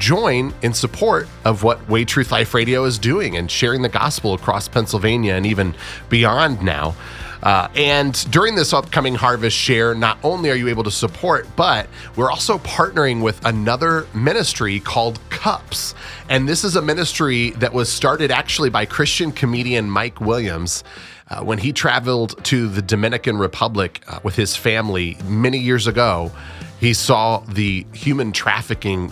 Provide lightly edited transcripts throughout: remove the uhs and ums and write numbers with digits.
join in support of what Way Truth Life Radio is doing and sharing the gospel across Pennsylvania and even beyond now. And during this upcoming Harvest Share, not only are you able to support, but we're also partnering with another ministry called Cups. And this is a ministry that was started actually by Christian comedian Mike Williams when he traveled to the Dominican Republic with his family many years ago. He saw the human trafficking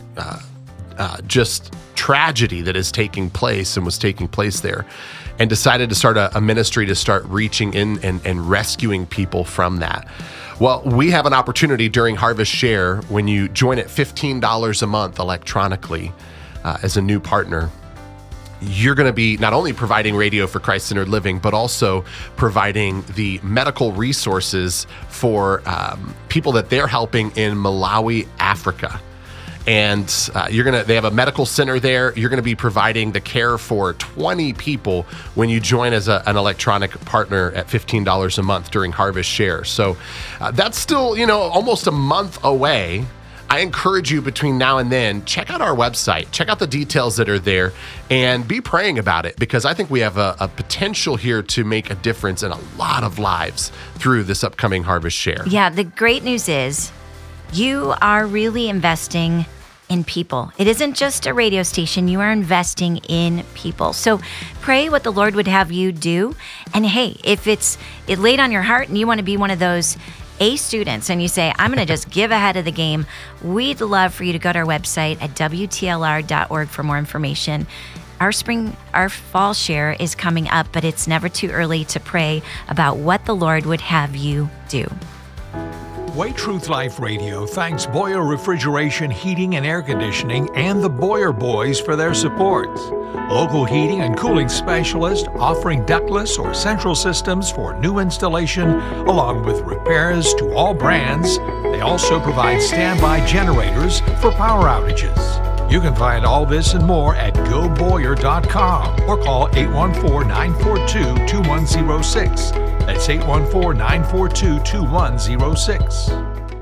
just tragedy that is taking place and was taking place there, and decided to start a ministry to start reaching in and rescuing people from that. Well, we have an opportunity during Harvest Share when you join at $15 a month electronically as a new partner. You're going to be not only providing radio for Christ-centered living, but also providing the medical resources for people that they're helping in Malawi, Africa. And they have a medical center there. You're going to be providing the care for 20 people when you join as an electronic partner at $15 a month during Harvest Share. So that's still, almost a month away. I encourage you between now and then, check out our website, check out the details that are there, and be praying about it, because I think we have a potential here to make a difference in a lot of lives through this upcoming Harvest Share. Yeah, the great news is you are really investing in people. It isn't just a radio station. You are investing in people. So pray what the Lord would have you do. And hey, if it laid on your heart and you want to be one of those A students and you say, I'm going to just give ahead of the game, we'd love for you to go to our website at WTLR.org for more information. Our fall share is coming up, but it's never too early to pray about what the Lord would have you do. Way Truth Life Radio thanks Boyer Refrigeration, Heating, and Air Conditioning and the Boyer Boys for their support. Local heating and cooling specialist offering ductless or central systems for new installation, along with repairs to all brands. They also provide standby generators for power outages. You can find all this and more at goboyer.com or call 814-942-2106. That's 814-942-2106.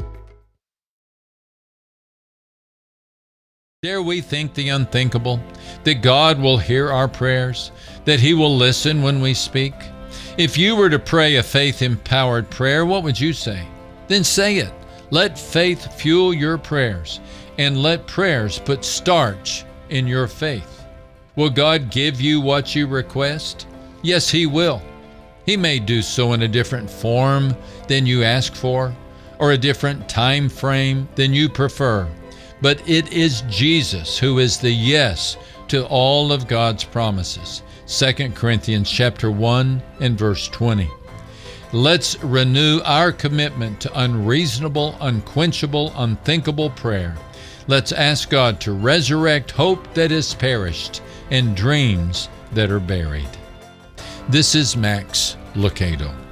Dare we think the unthinkable, that God will hear our prayers, that He will listen when we speak? If you were to pray a faith-empowered prayer, what would you say? Then say it. Let faith fuel your prayers, and let prayers put starch in your faith. Will God give you what you request? Yes, He will. He may do so in a different form than you ask for, or a different time frame than you prefer. But it is Jesus who is the yes to all of God's promises. 2 Corinthians chapter 1 and verse 20. Let's renew our commitment to unreasonable, unquenchable, unthinkable prayer. Let's ask God to resurrect hope that has perished and dreams that are buried. This is Max Lucado.